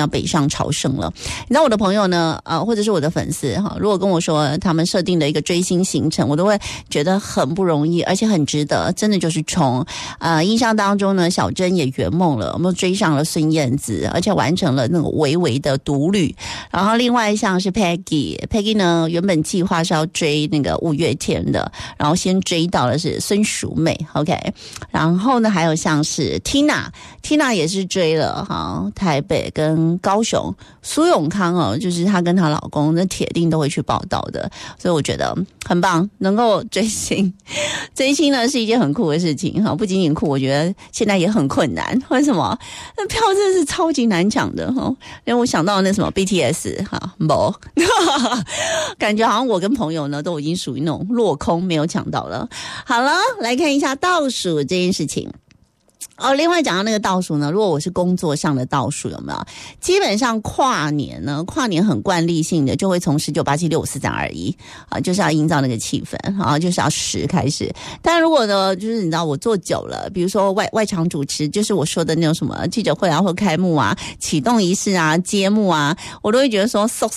要北上朝圣了。你知道我的朋友呢，或者是我的粉丝哈，如果跟我说他们设定的一个追星行程，我都会觉得很不容易，而且很值得，真的就是冲。印象当中呢，小珍也圆梦了，我们追上了孙燕姿，而且完成了那个微微的独旅。然后另外一项是 Peggy 呢，原本计划是要追那个五月天的，然后先追到的是孙淑媚 ，OK。然后呢，还有像是 Tina 也是追了哈，台北跟高雄。苏永康哦，就是她跟她老公，那铁定都会去报道的，所以我觉得很棒，能够追星呢是一件很酷的事情哈，不仅仅酷，我觉得现在也很困难。为什么？那票真的是超级难抢的哈，因为我想到那什么 BTS 哈，没，感觉好像我跟朋友呢都已经属于那种落空，没有抢到了。好了，来看一下倒数这件事情。另外讲到那个倒数呢，如果我是工作上的倒数，有没有？基本上跨年很惯例性的就会从19、87、6、5、4、3、2、1啊，就是要营造那个气氛啊，就是要10开始。但如果呢，就是你知道我做久了，比如说外场主持，就是我说的那种什么记者会啊，或开幕啊、启动仪式啊、揭幕啊，我都会觉得说so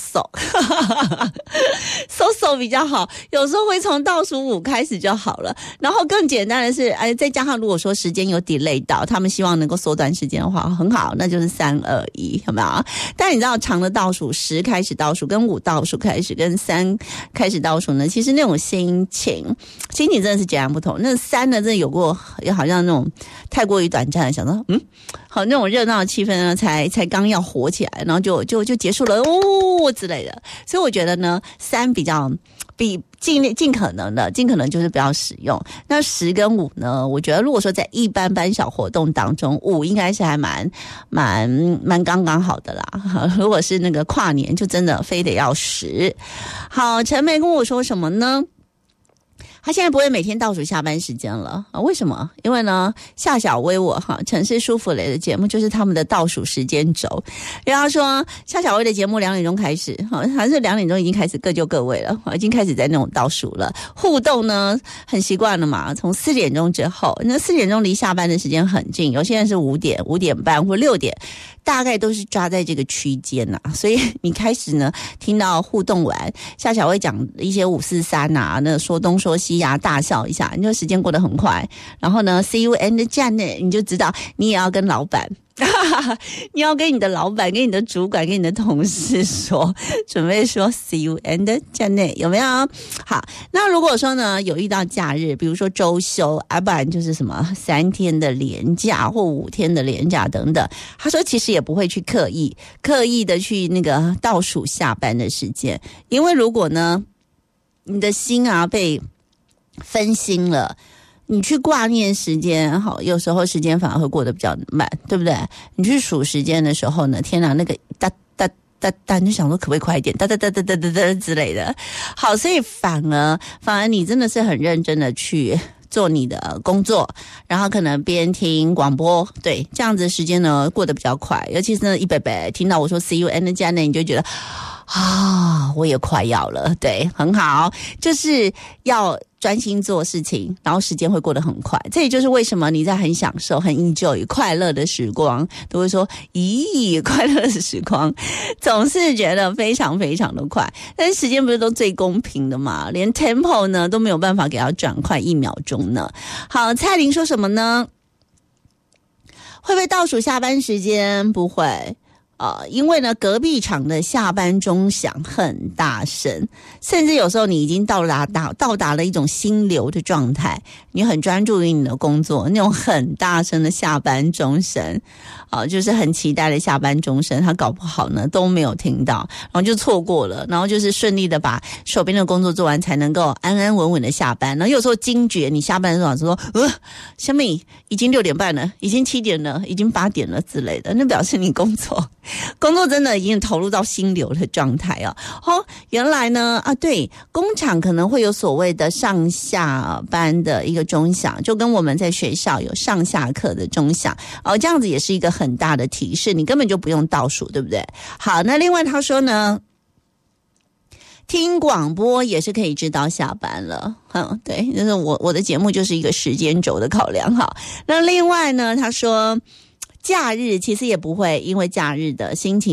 比较好。有时候会从倒数5开始就好了。然后更简单的是，再加上如果说时间有 delay 到。他们希望能够缩短时间的话，很好，那就是3、2、1，有没有？但你知道长的倒数10开始倒数，跟5倒数开始，跟3开始倒数呢，其实那种心情真的是截然不同。那3呢，真的有过，好像那种太过于短暂，想说好那种热闹的气氛呢，才刚要火起来，然后就结束了之类的。所以我觉得呢，3比尽可能就是不要使用。那10跟5呢，我觉得如果说在一般小活动当中，5应该是还蛮刚刚好的啦。如果是那个跨年，就真的非得要10。好，陈梅跟我说什么呢？他现在不会每天倒数下班时间了啊？为什么？因为呢，夏小薇城市舒芙蕾的节目就是他们的倒数时间轴。然后他说，夏小薇的节目2点钟开始，还是2点钟已经开始各就各位了，已经开始在那种倒数了。互动呢，很习惯了嘛，从4点钟之后，那4点钟离下班的时间很近，有些人是5点、5点半或6点。大概都是抓在这个区间呐，所以你开始呢听到互动完，夏小薇讲一些5、4、3啊，那说东说西啊，大笑一下，你就时间过得很快。然后呢 ，See you and Janet， 你就知道你也要跟老板。你要跟你的老板、跟你的主管、跟你的同事说，准备说 See you and Janet， 有没有？好，那如果说呢有遇到假日，比如说周休，不然就是什么3天的连假或5天的连假等等，他说其实也不会去刻意的去那个倒数下班的时间，因为如果呢你的心啊被分心了。你去挂念时间，好，有时候时间反而会过得比较慢，对不对？你去数时间的时候呢，天哪，那个哒哒哒哒，你就想说可不可以快一点，哒哒哒哒哒哒哒之类的。好，所以反而你真的是很认真的去做你的工作，然后可能边听广播，对，这样子的时间呢过得比较快。尤其是呢，一贝贝听到我说 See you and Janet， 你就觉得我也快要了，对，很好，就是要专心做事情，然后时间会过得很快。这也就是为什么你在很享受、很 enjoy 快乐的时光，都会说，咦，快乐的时光总是觉得非常非常的快。但是时间不是都最公平的嘛？连 tempo 呢都没有办法给它转快1秒钟呢。好，蔡琳说什么呢？会不会倒数下班时间？不会。因为呢，隔壁场的下班钟响很大声，甚至有时候你已经到达了一种心流的状态，你很专注于你的工作，那种很大声的下班钟声，就是很期待的下班钟声，他搞不好呢都没有听到，然后就错过了，然后就是顺利的把手边的工作做完，才能够安安稳稳的下班。然后有时候惊觉你下班的时候说，小米已经6点半了，已经7点了，已经8点了之类的，那表示你工作真的已经投入到心流的状态啊！原来呢对，工厂可能会有所谓的上下班的一个钟响，就跟我们在学校有上下课的钟响这样子也是一个很大的提示，你根本就不用倒数，对不对？好，那另外他说呢，听广播也是可以知道下班了。对，就是我的节目就是一个时间轴的考量。好，那另外呢，他说假日其实也不会因为假日的心情